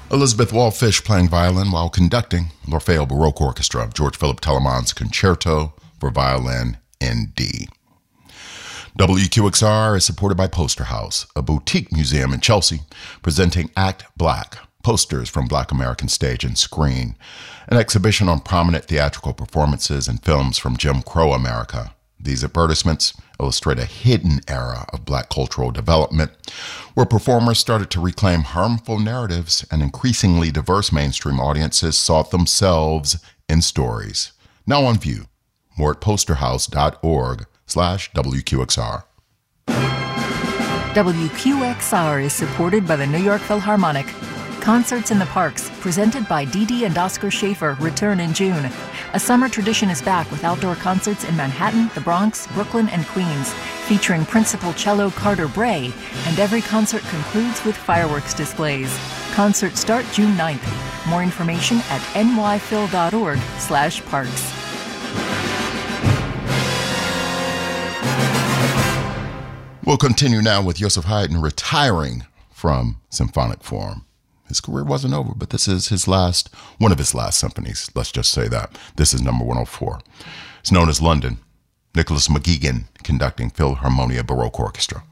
Elizabeth Wallfish playing violin while conducting L'Orfeo Baroque Orchestra of George Philipp Telemann's Concerto for Violin in D. WQXR is supported by Poster House, a boutique museum in Chelsea presenting Act Black, posters from Black American stage and screen, an exhibition on prominent theatrical performances and films from Jim Crow America. These advertisements illustrate a hidden era of Black cultural development, where performers started to reclaim harmful narratives and increasingly diverse mainstream audiences sought themselves in stories. Now on view, more at posterhouse.org/WQXR. WQXR is supported by the New York Philharmonic. Concerts in the Parks, presented by Dee Dee and Oscar Schaefer, return in June. A summer tradition is back with outdoor concerts in Manhattan, the Bronx, Brooklyn, and Queens, featuring principal cello Carter Bray, and every concert concludes with fireworks displays. Concerts start June 9th. More information at nyphil.org/parks. We'll continue now with Joseph Haydn retiring from symphonic form. His career wasn't over, but this is one of his last symphonies. Let's just say that. This is number 104. It's known as London. Nicholas McGuigan conducting Philharmonia Baroque Orchestra.